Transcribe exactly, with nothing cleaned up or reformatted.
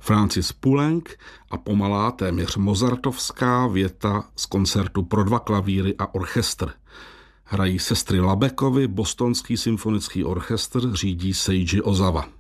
Francis Poulenc a pomalá, téměř mozartovská věta z koncertu pro dva klavíry a orchestr. Hrají sestry Labekovy, Bostonský symfonický orchestr řídí Seiji Ozawa.